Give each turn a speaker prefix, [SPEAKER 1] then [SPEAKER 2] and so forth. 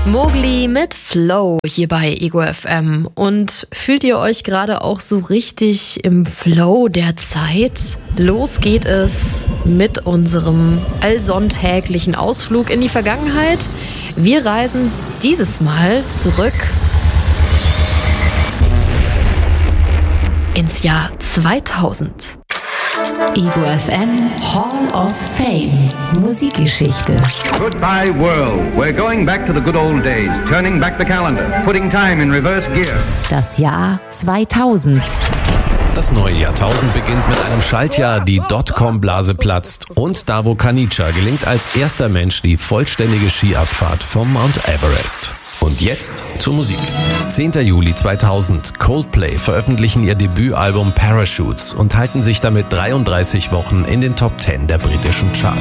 [SPEAKER 1] Mowgli mit Flow hier bei Ego FM. Und fühlt ihr euch gerade auch so richtig im Flow der Zeit? Los geht es mit unserem allsonntäglichen Ausflug in die Vergangenheit. Wir reisen dieses Mal zurück ins Jahr 2000.
[SPEAKER 2] Ego FM Hall of Fame Musikgeschichte.
[SPEAKER 3] Goodbye world. We're going back to the good old days, turning back the calendar, putting time in reverse gear.
[SPEAKER 2] Das Jahr 2000.
[SPEAKER 4] Das neue Jahrtausend beginnt mit einem Schaltjahr, die Dotcom-Blase platzt und Davo Kanica gelingt als erster Mensch die vollständige Skiabfahrt vom Mount Everest. Und jetzt zur Musik. 10. Juli 2000. Coldplay veröffentlichen ihr Debütalbum Parachutes und halten sich damit 33 Wochen in den Top 10 der britischen Charts.